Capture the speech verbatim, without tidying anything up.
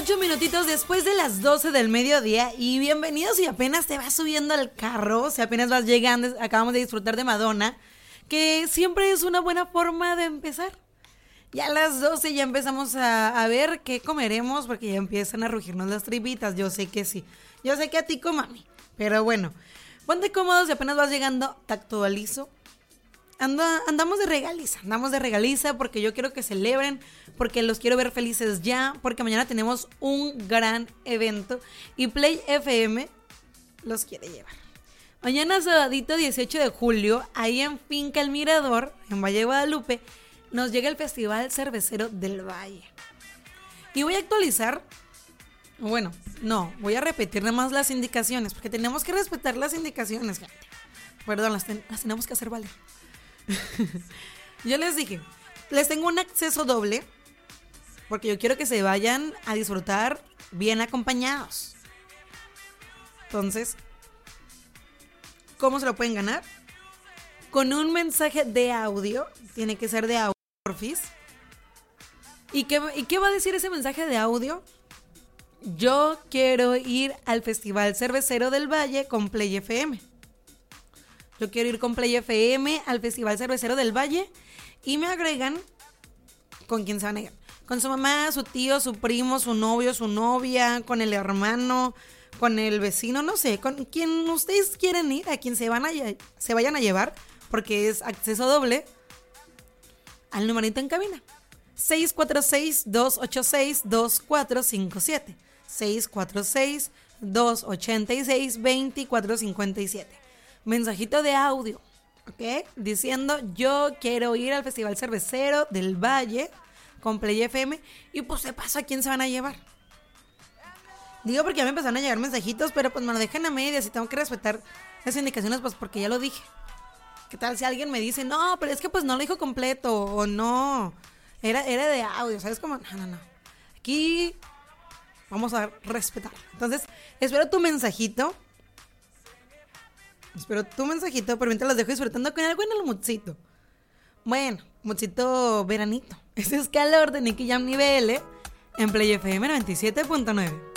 Ocho minutitos después de las doce del mediodía y bienvenidos si apenas te vas subiendo al carro, si apenas vas llegando, acabamos de disfrutar de Madonna, que siempre es una buena forma de empezar. Ya a las doce ya empezamos a, a ver qué comeremos porque ya empiezan a rugirnos las tripitas, yo sé que sí, yo sé que a ti como a mí, pero bueno, ponte cómodos si apenas vas llegando, te actualizo. Anda, andamos de regaliza, andamos de regaliza porque yo quiero que celebren, porque los quiero ver felices ya, porque mañana tenemos un gran evento y Play F M los quiere llevar. Mañana sabadito dieciocho de julio, ahí en Finca El Mirador, en Valle de Guadalupe, nos llega el Festival Cervecero del Valle. Y voy a actualizar, bueno, no, voy a repetir nada más las indicaciones, porque tenemos que respetar las indicaciones, gente. Perdón, las, ten- las tenemos que hacer valer. Yo les dije, les tengo un acceso doble porque yo quiero que se vayan a disfrutar bien acompañados. Entonces, ¿cómo se lo pueden ganar? Con un mensaje de audio. Tiene que ser de audio, porfis. ¿Y qué, ¿Y qué va a decir ese mensaje de audio? Yo quiero ir al Festival Cervecero del Valle con Play F M. Yo quiero ir con Play F M al Festival Cervecero del Valle y me agregan con quién se van a ir. Con su mamá, su tío, su primo, su novio, su novia, con el hermano, con el vecino, no sé, con quien ustedes quieren ir, a quien se, van a, se vayan a llevar, porque es acceso doble al numerito en cabina. seis cuatro seis, dos ocho seis, dos cuatro cinco siete. seis cuatro seis, dos ocho seis, dos cuatro cinco siete. Mensajito de audio, ¿ok? Diciendo, yo quiero ir al Festival Cervecero del Valle con Play F M. Y pues de paso, ¿a quién se van a llevar? Digo porque ya me empezaron a llegar mensajitos, pero pues me lo dejan a medias y tengo que respetar las indicaciones, pues porque ya lo dije. ¿Qué tal si alguien me dice, no, pero es que pues no lo dijo completo o no, era, era de audio, ¿sabes? Como, no, no, no. Aquí vamos a respetar. Entonces, espero tu mensajito. Espero tu mensajito, pero mientras los dejo disfrutando con algo en el moodcito. Bueno, moodcito veranito. Ese es calor de Nicky Jam Nivel, ¿eh? En Play F M noventa y siete punto nueve.